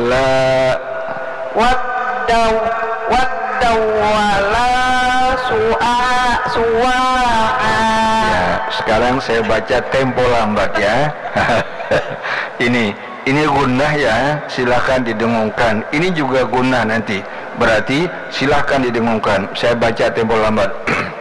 wala wala suwa'a. Ya, sekarang saya baca tempo lambat ya. Ini gunnah ya, silakan didengungkan. Ini juga gunnah nanti. Berarti silakan didengungkan. Saya baca tempo lambat.